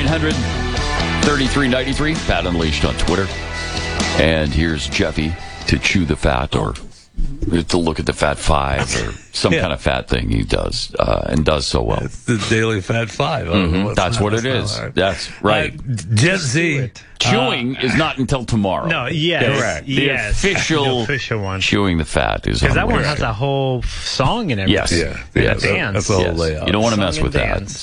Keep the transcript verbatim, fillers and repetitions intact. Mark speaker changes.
Speaker 1: hundred thirty-three ninety-three. Pat Unleashed on Twitter. And here's Jeffy to chew the fat or to look at the Fat Five or some yeah. kind of fat thing he does uh, and does so well.
Speaker 2: It's the Daily Fat Five.
Speaker 1: Mm-hmm. That's what it is. Right. That's right.
Speaker 2: Uh, Gen Z.
Speaker 1: Chewing uh, is not until tomorrow.
Speaker 3: No, yes.
Speaker 1: Correct. The
Speaker 3: yes.
Speaker 1: official,
Speaker 3: the official one.
Speaker 1: Chewing the Fat is on
Speaker 3: Because that one
Speaker 1: Wednesday.
Speaker 3: has a whole song and everything.
Speaker 1: Yes.
Speaker 2: Yeah.
Speaker 3: yeah.
Speaker 2: yeah
Speaker 3: Dance.
Speaker 2: That's all
Speaker 1: yes.
Speaker 2: layout.
Speaker 1: You don't want to
Speaker 3: Song
Speaker 1: mess with
Speaker 3: dance.
Speaker 1: that.